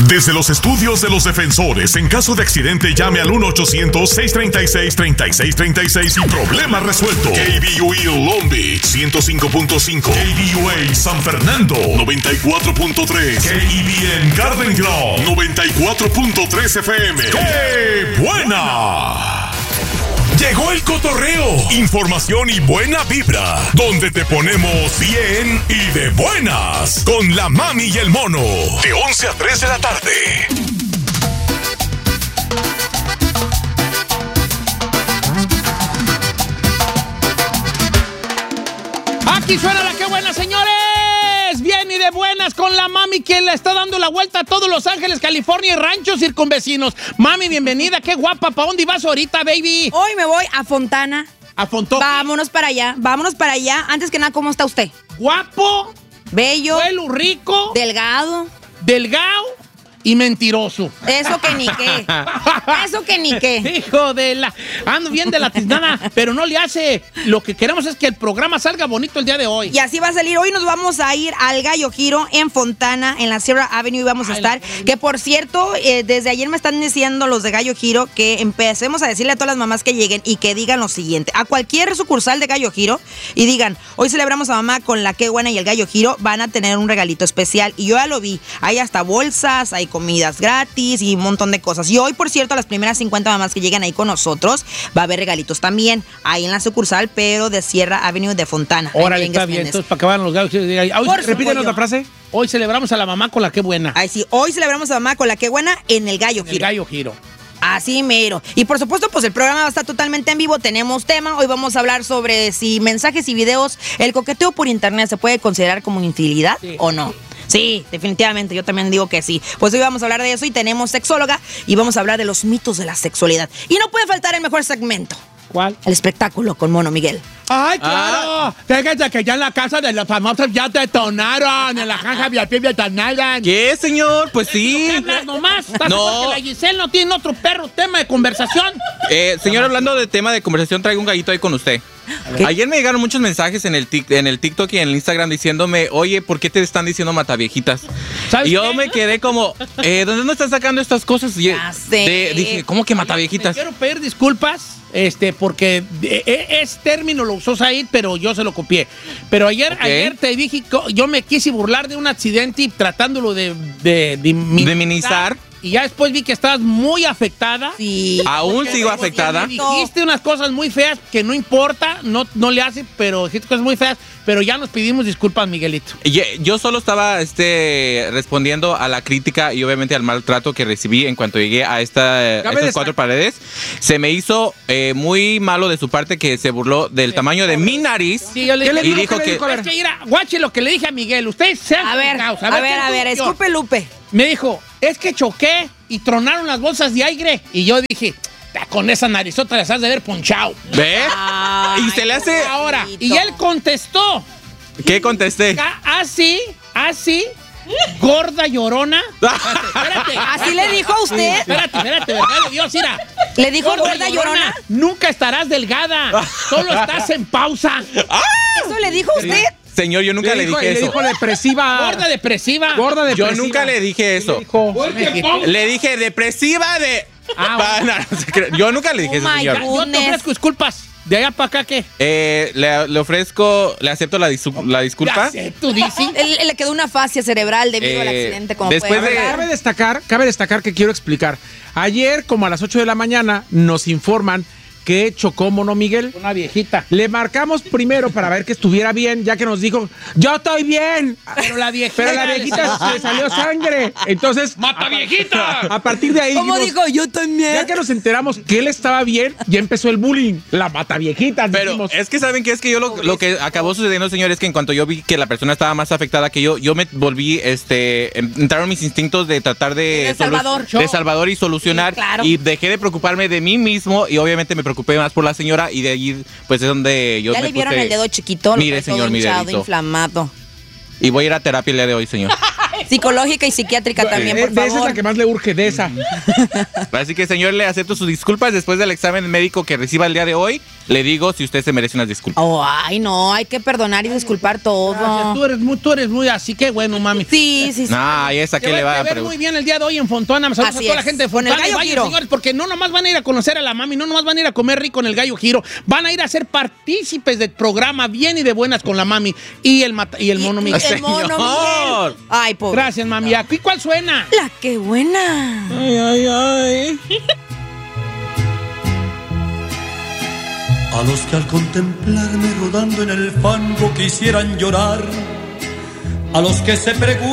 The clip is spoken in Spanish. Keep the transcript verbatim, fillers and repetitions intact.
Desde los estudios de los defensores, en caso de accidente, llame al uno ochocientos, seiscientos treinta y seis, treinta y seis treinta y seis y problema resuelto. K B U A Long Beach, ciento cinco punto cinco. K B U A San Fernando, noventa y cuatro punto tres. K E B N Garden Grove, noventa y cuatro punto tres F M. ¡Qué buena! Llegó el cotorreo, información y buena vibra, donde te ponemos bien y de buenas, con la mami y el mono, de once a tres de la tarde. Aquí suena la Qué Buena, señores. Bien y de buenas con la mami que le está dando la vuelta a todos Los Ángeles, California y ranchos circunvecinos. Mami, bienvenida, qué guapa. ¿Para dónde vas ahorita, baby? Hoy me voy a Fontana. ¿A Fontana? Vámonos para allá, vámonos para allá. Antes que nada, ¿cómo está usted? Guapo, bello, vuelo rico, delgado, delgado y mentiroso. Eso que ni qué. Eso que ni qué. Hijo de la... Ando bien de la tiznada, pero no le hace... Lo que queremos es que el programa salga bonito el día de hoy. Y así va a salir. Hoy nos vamos a ir al Gallo Giro en Fontana, en la Sierra Avenue, y vamos a estar. Que, por cierto, eh, desde ayer me están diciendo los de Gallo Giro que empecemos a decirle a todas las mamás que lleguen y que digan lo siguiente. A cualquier sucursal de Gallo Giro y digan, hoy celebramos a mamá con la Qué Buena y el Gallo Giro, van a tener un regalito especial. Y yo ya lo vi. Hay hasta bolsas, hay comidas gratis y un montón de cosas. Y hoy, por cierto, a las primeras cincuenta mamás que lleguen ahí con nosotros, va a haber regalitos también ahí en la sucursal, pero de Sierra Avenue de Fontana. Órale, está bien. Entonces, para que vayan los gallos. Repítenos la frase. Hoy celebramos a la mamá con la Qué Buena. Ay, sí, hoy celebramos a la mamá con la Qué Buena en el Gallo Giro. El Gallo Giro. Así mero. Y por supuesto, pues el programa va a estar totalmente en vivo. Tenemos tema. Hoy vamos a hablar sobre si mensajes y videos, el coqueteo por internet se puede considerar como infidelidad, sí, o no. Sí, definitivamente, yo también digo que sí. Pues hoy vamos a hablar de eso y tenemos sexóloga y vamos a hablar de los mitos de la sexualidad. Y no puede faltar el mejor segmento. ¿Cuál? El espectáculo con Mono Miguel. ¡Ay, claro! Fíjate que ya en la casa de los famosos ya detonaron. En la caja V I P detonaron. ¿Qué, señor? Pues sí. ¿Qué hablas nomás? ¿Estás no. Porque la Giselle no tiene otro perro tema de conversación? Eh, señor, hablando de tema de conversación, traigo un gallito ahí con usted. ¿Qué? Ayer me llegaron muchos mensajes en el, tic, en el TikTok y en el Instagram diciéndome, oye, ¿por qué te están diciendo mataviejitas? Y yo qué? me quedé como, eh, ¿dónde no están sacando estas cosas? Y ya sé. De, dije, ¿cómo que mataviejitas? Quiero pedir disculpas, este, porque es término lo usó Said, pero yo se lo copié. Pero ayer, okay. ayer te dije, yo me quise burlar de un accidente y tratándolo de, de, de, minimizar, de minimizar. Y ya después vi que estabas muy afectada. Sí. Aún sigo afectada. Me dijiste unas cosas muy feas que no importa, no, no le hace, pero dijiste cosas muy feas, pero ya nos pedimos disculpas, Miguelito. Yo, yo solo estaba este, respondiendo a la crítica y obviamente al maltrato que recibí en cuanto llegué a esta, estas cuatro paredes. Se me hizo eh, muy malo de su parte que se burló del sí, tamaño de mi nariz. Sí, yo le dije, y dijo que... Es que mira, guache lo que le dije a Miguel. Ustedes sean... A ver, a ver, a ver, a ver, escupe Lupe. Me dijo, es que choqué y tronaron las bolsas de aire. Y yo dije, con esa narizota las has de haber ponchado. ¿Ves? Y se le hace... Ahora, y él contestó. ¿Qué contesté? Así, así, gorda llorona. Espérate, espérate. ¿Así le dijo a usted? Espérate, espérate, verdad de Dios, mira. ¿Le dijo gorda, gorda llorona? llorona? Nunca estarás delgada, solo estás en pausa. ¿Eso le dijo a usted? Señor, yo nunca le, le dijo, dije le eso. Le dijo depresiva. Gorda depresiva. Gorda depresiva. Yo nunca le dije eso. Le, le dije depresiva de... Ah, no, no, yo nunca le dije oh eso, señor. Yo te ofrezco disculpas. ¿De allá para acá qué? Eh, le, le ofrezco, le acepto la, dis la disculpa. ¿Tú dices? Él, le quedó una fascia cerebral debido eh, al accidente. Como después puede de... Cabe destacar, cabe destacar que quiero explicar. Ayer, como a las ocho de la mañana, nos informan que chocó Mono Miguel. Una viejita. Le marcamos primero para ver que estuviera bien, ya que nos dijo, yo estoy bien. Pero la viejita, Pero la viejita le salió sangre. Entonces, ¡mata viejita! A partir de ahí. ¿Cómo dijo? Yo también. Ya que nos enteramos que él estaba bien, ya empezó el bullying. La mata viejita. Pero dijimos. Es que saben que es que yo lo, lo que acabó sucediendo, señor, es que en cuanto yo vi que la persona estaba más afectada que yo, yo me volví, este, entraron mis instintos de tratar de. De Salvador. De Salvador y solucionar. Sí, claro. Y dejé de preocuparme de mí mismo y obviamente me preocupé más por la señora. Y de ahí, pues es donde yo ya me le vieron puse, el dedo chiquito, mire, señor, todo hinchado, mire, inflamado. Y voy a ir a terapia el día de hoy, señor. psicológica y psiquiátrica también, por de favor. esa es la que más le urge, de esa. Así que, señor, le acepto sus disculpas. Después del examen médico que reciba el día de hoy, le digo si usted se merece unas disculpas. Oh, ay, no, hay que perdonar y disculpar todo. Gracias, tú eres muy, tú eres muy así, que bueno, mami. Sí, sí, sí. Ay, esa que Te le va va a a ver preguntar. muy bien el día de hoy en Fontana. Saludos Así a toda la es. gente de Con el Fontana. Gallo Vayan, Giro. señores, porque no nomás van a ir a conocer a la mami, no nomás van a ir a comer rico en el Gallo Giro, van a ir a ser partícipes del programa bien y de buenas con la mami y el, mata- y el mono Miguel. El mono Señor. Miguel. Ay, pobre. Gracias, mami. ¿Y cuál suena? La que buena. Ay, ay, ay. A los que al contemplarme rodando en el fango quisieran llorar, a los que se preguntan